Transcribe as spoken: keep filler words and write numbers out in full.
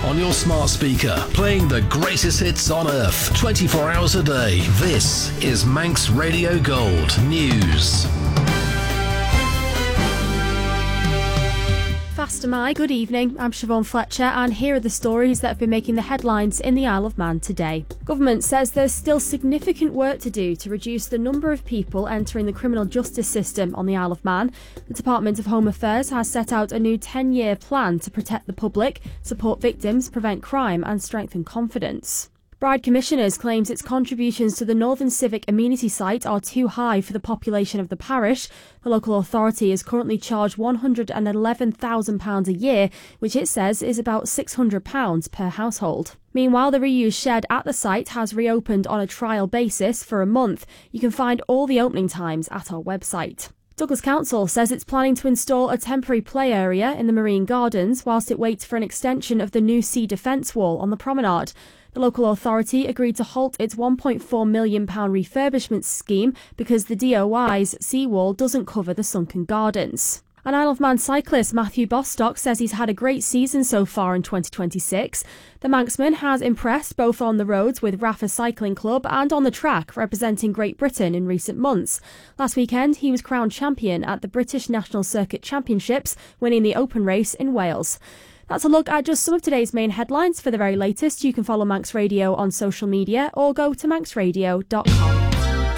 on your smart speaker, playing the greatest hits on earth, twenty-four hours a day. This is Manx Radio Gold News. Faster My, good evening. I'm Siobhan Fletcher, and here are the stories that have been making the headlines in the Isle of Man today. Government says there's still significant work to do to reduce the number of people entering the criminal justice system on the Isle of Man. The Department of Home Affairs has set out a new ten-year plan to protect the public, support victims, prevent crime and strengthen confidence. Bride Commissioners claims its contributions to the Northern Civic Amenity Site are too high for the population of the parish. The local authority is currently charged one hundred eleven thousand pounds a year, which it says is about six hundred pounds per household. Meanwhile, the reused shed at the site has reopened on a trial basis for a month. You can find all the opening times at our website. Douglas Council says it's planning to install a temporary play area in the Marine Gardens whilst it waits for an extension of the new sea defence wall on the promenade. The local authority agreed to halt its one point four million pounds refurbishment scheme because the D O I's seawall doesn't cover the sunken gardens. An Isle of Man cyclist, Matthew Bostock, says he's had a great season so far in twenty twenty-six. The Manxman has impressed both on the roads with Rafa Cycling Club and on the track, representing Great Britain in recent months. Last weekend, he was crowned champion at the British National Circuit Championships, winning the open race in Wales. That's a look at just some of today's main headlines. For the very latest, you can follow Manx Radio on social media or go to manx radio dot com.